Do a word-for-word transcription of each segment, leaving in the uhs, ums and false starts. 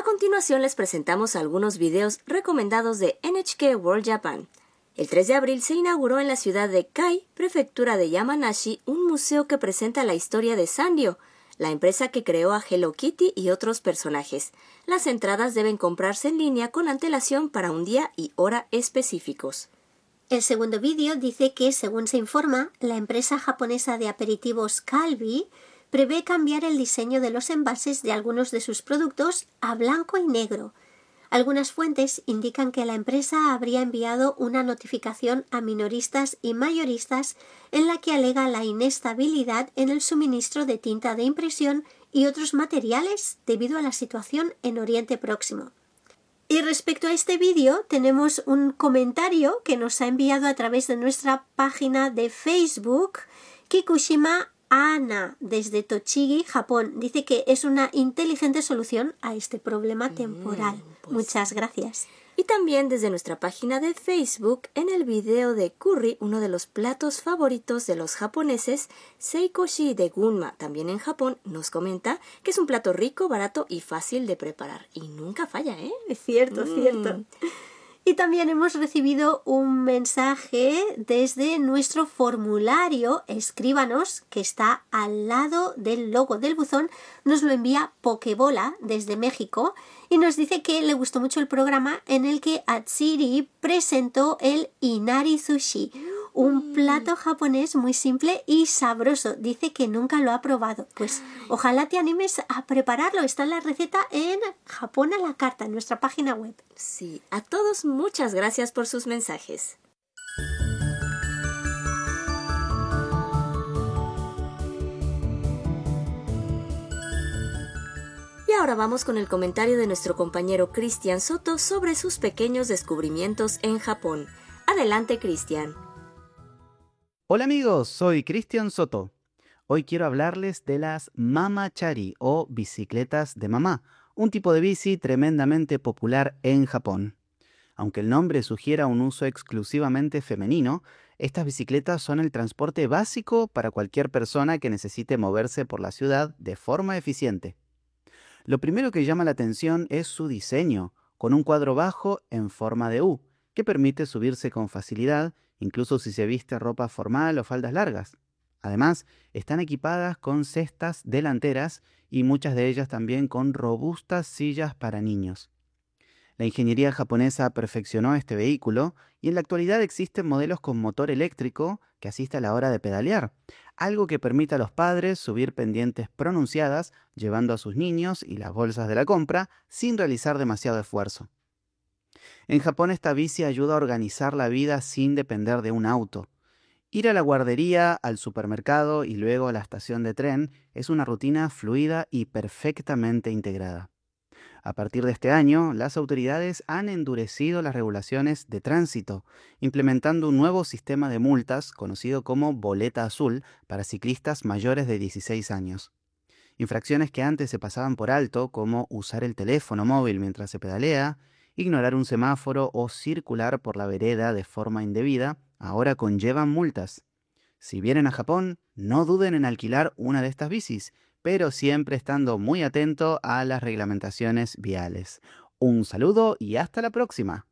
continuación les presentamos algunos videos recomendados de N H K World Japan. El tres de abril se inauguró en la ciudad de Kai, prefectura de Yamanashi, un museo que presenta la historia de Sanrio, la empresa que creó a Hello Kitty y otros personajes. Las entradas deben comprarse en línea con antelación para un día y hora específicos. El segundo vídeo dice que, según se informa, la empresa japonesa de aperitivos Calbee prevé cambiar el diseño de los envases de algunos de sus productos a blanco y negro. Algunas fuentes indican que la empresa habría enviado una notificación a minoristas y mayoristas en la que alega la inestabilidad en el suministro de tinta de impresión y otros materiales debido a la situación en Oriente Próximo. Y respecto a este vídeo tenemos un comentario que nos ha enviado a través de nuestra página de Facebook Kikushima Ana desde Tochigi, Japón. Dice que es una inteligente solución a este problema temporal. Mm, pues. Muchas gracias. Y también desde nuestra página de Facebook, en el video de curry, uno de los platos favoritos de los japoneses, Seikoshi de Gunma, también en Japón, nos comenta que es un plato rico, barato y fácil de preparar. Y nunca falla, ¿eh? Es cierto, es mm. cierto. Y también hemos recibido un mensaje desde nuestro formulario Escríbanos, que está al lado del logo del buzón. Nos lo envía Pokebola desde México y nos dice que le gustó mucho el programa en el que Atsiri presentó el Inari Sushi, un plato japonés muy simple y sabroso. Dice que nunca lo ha probado. Pues ojalá te animes a prepararlo. Está la receta en Japón a la carta, en nuestra página web. Sí, a todos muchas gracias por sus mensajes. Y ahora vamos con el comentario de nuestro compañero Cristian Soto sobre sus pequeños descubrimientos en Japón. Adelante, Cristian. Hola amigos, soy Cristian Soto. Hoy quiero hablarles de las mamachari o bicicletas de mamá, un tipo de bici tremendamente popular en Japón. Aunque el nombre sugiera un uso exclusivamente femenino, estas bicicletas son el transporte básico para cualquier persona que necesite moverse por la ciudad de forma eficiente. Lo primero que llama la atención es su diseño, con un cuadro bajo en forma de U, que permite subirse con facilidad, incluso si se viste ropa formal o faldas largas. Además, están equipadas con cestas delanteras y muchas de ellas también con robustas sillas para niños. La ingeniería japonesa perfeccionó este vehículo y en la actualidad existen modelos con motor eléctrico que asiste a la hora de pedalear, algo que permite a los padres subir pendientes pronunciadas llevando a sus niños y las bolsas de la compra sin realizar demasiado esfuerzo. En Japón esta bici ayuda a organizar la vida sin depender de un auto. Ir a la guardería, al supermercado y luego a la estación de tren es una rutina fluida y perfectamente integrada. A partir de este año, las autoridades han endurecido las regulaciones de tránsito, implementando un nuevo sistema de multas conocido como boleta azul para ciclistas mayores de dieciséis años. Infracciones que antes se pasaban por alto, como usar el teléfono móvil mientras se pedalea, ignorar un semáforo o circular por la vereda de forma indebida, ahora conllevan multas. Si vienen a Japón, no duden en alquilar una de estas bicis, pero siempre estando muy atento a las reglamentaciones viales. Un saludo y hasta la próxima.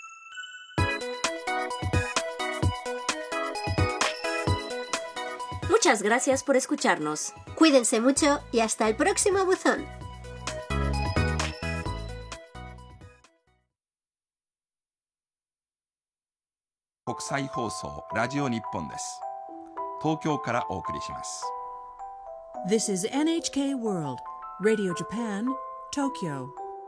Muchas gracias por escucharnos. Cuídense mucho y hasta el próximo buzón. 国際放送ラジオ日本です。東京からお送りします。 This is N H K World, Radio Japan, Tokyo.